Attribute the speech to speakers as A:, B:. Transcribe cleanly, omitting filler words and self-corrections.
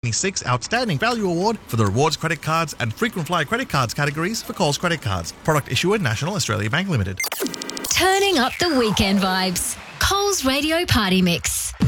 A: 2026 Outstanding Value Award for the Rewards Credit Cards and Frequent Flyer Credit Cards categories for Coles Credit Cards. Product issuer National Australia Bank Limited.
B: Turning up the weekend vibes. Coles Radio Party Mix.